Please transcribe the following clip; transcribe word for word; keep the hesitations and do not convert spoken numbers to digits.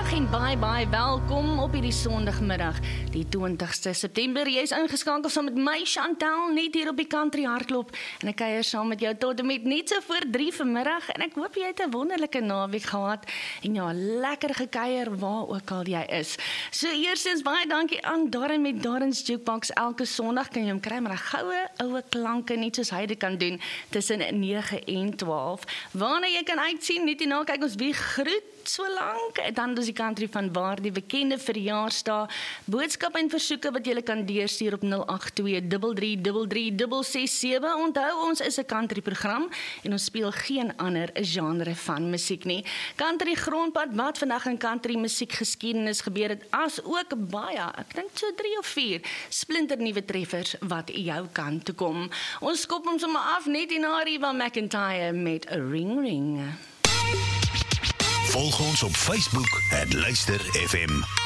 Goeiemiddag en baie baie welkom op hierdie Sondagmiddag, die twintigste September. Jy is ingeskakel saam met my Chantal net hier op die Country Hardloop en ek kuier saam met jou tot en met net so voor drie vanmiddag en ek hoop jy het 'n wonderlike naweek gehad en ja, lekker gekuier waar ook al jy is. So eerstens baie dankie aan Darren met Darren's Jukebox. Elke Sondag kan jy hom kry met 'n goue oue klanke net soos hy dit kan doen tussen nege en twaalf. Waarna jy kan uitsien, net hierna kyk ons wie groet so lank, dan is die country van waar die bekende verjaarsdae, boodskappe en versoeke wat jy kan deurstuur op nul agt twee drie drie drie drie ses ses sewe. Onthou, ons is 'n country program en ons speel geen ander genre van musiek nie. Country grondpad, wat vandag in country musiekgeskiedenis gebeur het, as ook baie, ek dink so drie of vier splinternuwe treffers wat jou kant toe kom. Ons skop hom sommer af net hierna Reba McEntire met Ring Ring. Volg ons op Facebook, het Luister F M.